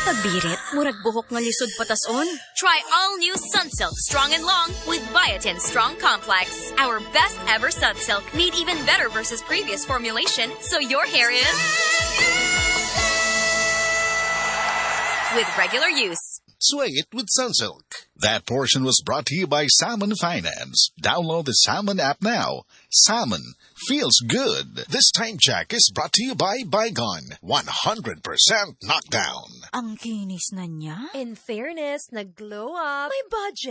pagbirit, murag buhok nga lisod patason. Try all-new Sunsilk Strong and Long with Biotin Strong Complex. Our best ever Sunsilk, made even better versus previous formulation, so your hair is with regular use. Sway it with Sunsilk. That portion was brought to you by Salmon Finance. Download the Salmon app now. Salmon feels good. This time check is brought to you by Bygone. 100% knockdown. Ang kinis na niya. In fairness, nag-glow up. May budget.